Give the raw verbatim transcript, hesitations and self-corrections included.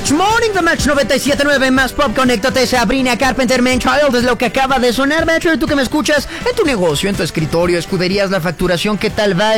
Match Morning, The Match noventa y siete punto nueve más Pop. Conéctate, Sabrina Carpenter, Man Child, es lo que acaba de sonar. Matcher, tú que me escuchas en tu negocio, en tu escritorio, escuderías, la facturación, ¿qué tal va?